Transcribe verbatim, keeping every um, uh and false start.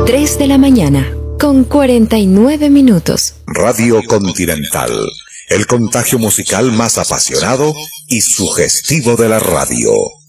tres de la mañana, con cuarenta y nueve minutos. Radio Continental, el contagio musical más apasionado y sugestivo de la radio.